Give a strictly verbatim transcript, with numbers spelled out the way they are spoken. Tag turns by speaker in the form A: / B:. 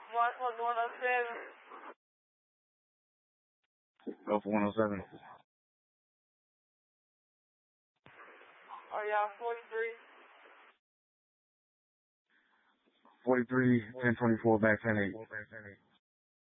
A: Marshall one oh seven.
B: Go for one oh seven.
A: Are y'all forty-three?
B: forty-three, ten twenty-four, back ten eight.